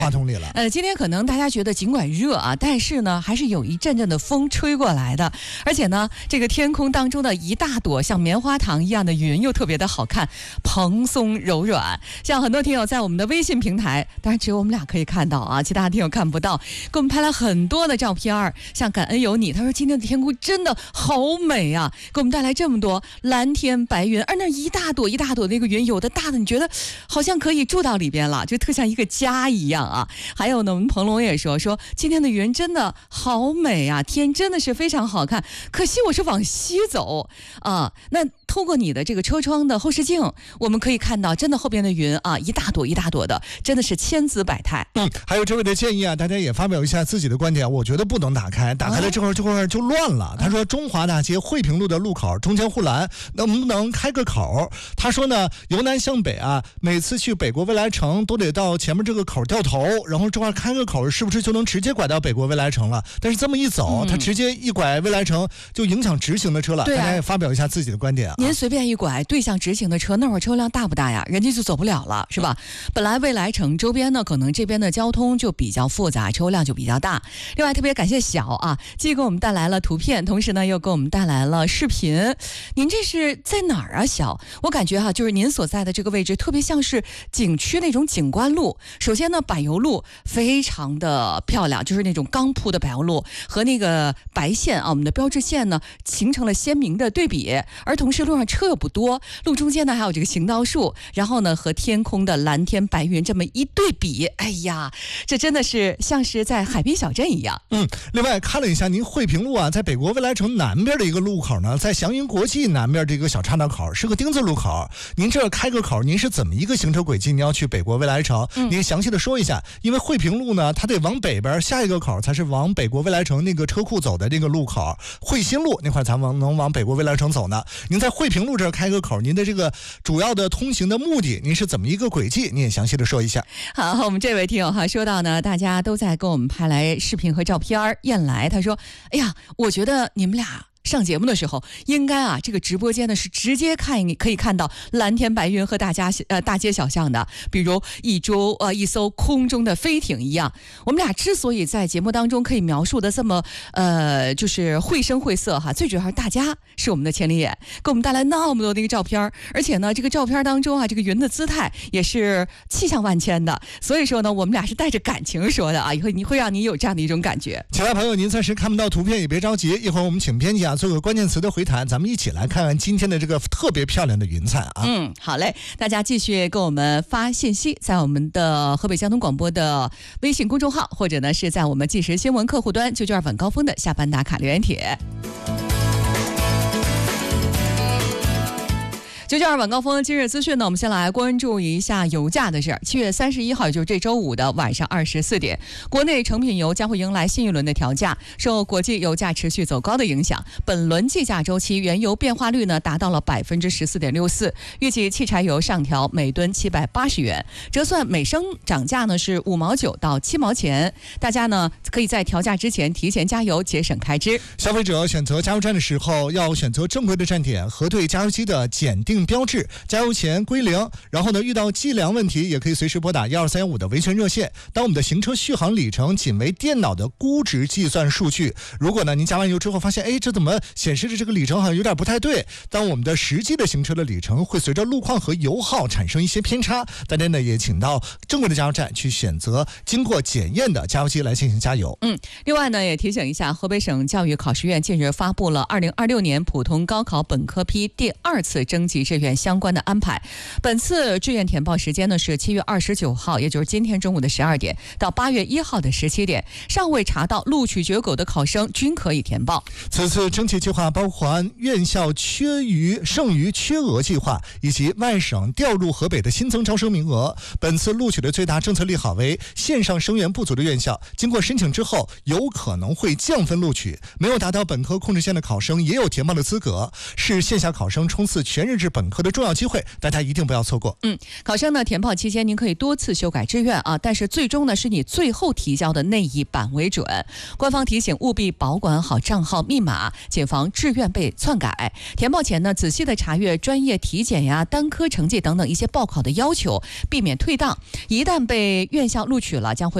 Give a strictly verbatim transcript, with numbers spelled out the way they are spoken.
话筒里了。 呃，今天可能大家觉得尽管热啊，但是呢，还是有一阵阵的风吹过来的，而且呢，这个天空当中的一大朵像棉花糖一样的云又特别的好看，蓬松柔软。像很多听友在我们的微信平台，当然只有我们俩可以看到啊，其他听友看不到，给我们拍了很多的照片儿。像感恩有你，他说今天的天空真的好美啊，给我们带来这么多蓝天白云，而那一大朵一大朵那个云，有的大的你觉得好像可以住到里边了，就特像一个家一样啊。还有呢，我们彭龙也说说今天的云真的好美啊，天真的是非常好看，可惜我是往西走啊。那透过你的这个车窗的后视镜，我们可以看到真的后边的云啊，一大朵一大朵的，真的是千姿百态。 嗯，还有这位的建议啊，大家也发表一下自己的观点。我觉得不能打开，打开了这块这块就乱了。他说中华大街惠平路的路口中间护栏能不能开个口？他说呢，由南向北啊，每次去北国未来城都得到前面这个口掉头，然后这块开个口，是不是就能直接拐到北国未来城了？但是这么一走，他直接一拐未来城就影响直行的车了。大家也发表一下自己的观点啊。 您随便一拐，对向直行的车，那会儿车辆大不大呀？人家就走不了了，是吧？本来未来城周边呢，可能这边的交通就比较复杂，车辆就比较大。另外，特别感谢小啊，既给我们带来了图片，同时呢又给我们带来了视频。您这是在哪儿啊，小？我感觉哈、啊，就是您所在的这个位置，特别像是景区那种景观路。首先呢，柏油路非常的漂亮，就是那种钢铺的柏油路和那个白线啊，我们的标志线呢，形成了鲜明的对比。而同时路上车又不多，路中间呢还有这个行道树，然后呢和天空的蓝天白云这么一对比，哎呀，这真的是像是在海滨小镇一样。 嗯，另外看了一下您惠平路啊，在北国未来城南边的一个路口呢，在祥云国际南边这个小岔道口是个丁字路口，您这开个口，您是怎么一个行车轨迹？您要去北国未来城，嗯、您详细的说一下，因为惠平路呢，它得往北边下一个口才是往北国未来城那个车库走的这个路口，惠新路那块才往能往北国未来城走呢。您在惠平路这儿开个口，您的这个主要的通行的目的，您是怎么一个轨迹？您也详细的说一下。 好，我们这位听友哈说到呢，大家都在给我们拍来视频和照片。燕来他说：“哎呀，我觉得你们俩上节目的时候，应该啊，这个直播间呢是直接看可以看到蓝天白云和大家呃大街小巷的，比如一株呃一艘空中的飞艇一样。我们俩之所以在节目当中可以描述的这么呃就是绘声绘色哈，最主要是大家是我们的千里眼，给我们带来那么多的一个照片，而且呢，这个照片当中啊，这个云的姿态也是气象万千的。所以说呢，我们俩是带着感情说的啊，以后你会让你有这样的一种感觉。 其他朋友您暂时看不到图片也别着急，一会儿我们请编辑啊做个关键词的回弹，咱们一起来看看今天的这个特别漂亮的云彩啊。 嗯，好嘞，大家继续给我们发信息，在我们的河北交通广播的微信公众号，或者呢是在我们即时新闻客户端九九二晚高峰的下班打卡留言帖。九九二晚高峰今日资讯呢，我们先来关注一下油价的事儿。七月三十一号，也就是这周五的晚上二十四点，国内成品油将会迎来新一轮的调价。受国际油价持续走高的影响，本轮计价周期原油变化率呢达到了百分之十四点六四，预计汽柴油上调每吨七百八十元，折算每升涨价呢是五毛九到七毛钱。大家呢可以在调价之前提前加油，节省开支。 消费者选择加油站的时候，要选择正规的站点，核对加油机的检定标志，加油前归零。然后呢，遇到计量问题也可以随时拨打一二三五的维权热线。当我们的行车续航里程仅为电脑的估值计算数据，如果呢您加完油之后发现，哎，这怎么显示的这个里程好像有点不太对？当我们的实际的行车的里程会随着路况和油耗产生一些偏差，大家呢也请到正规的加油站去选择经过检验的加油机来进行加油。 嗯，另外呢也提醒一下，河北省教育考试院近日发布了二零二六年普通高考本科批第二次征集志愿相关的安排。本次志愿填报时间呢是七月二十九号，也就是今天中午的十二点到八月一号的十七点，尚未查到录取结果的考生均可以填报。 此次征集计划包含院校缺余剩余缺额计划以及外省调入河北的新增招生名额。本次录取的最大政策利好为线上生源不足的院校，经过申请之后有可能会降分录取，没有达到本科控制线的考生也有填报的资格。是线下考生冲刺全日制本本科的重要机会，大家一定不要错过。 嗯，考生呢填报期间，您可以多次修改志愿啊，但是最终呢是以最后提交的那一版为准。官方提醒，务必保管好账号密码，谨防志愿被篡改。填报前呢，仔细的查阅专业体检呀、单科成绩等等一些报考的要求，避免退档。一旦被院校录取了，将会